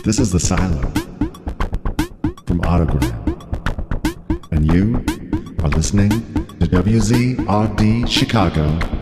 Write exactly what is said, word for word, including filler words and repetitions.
This is The Silo from Autogram. And you are listening to W Z R D Chicago